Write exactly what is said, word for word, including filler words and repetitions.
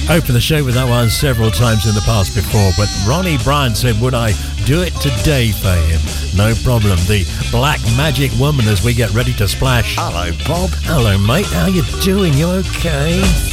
Opened the show with that one several times in the past before, but Ronnie Bryant said, would I do it today for him? No problem. The Black Magic Woman as we get ready to splash. Hello, Bob. Hello, mate. How you doing? You okay?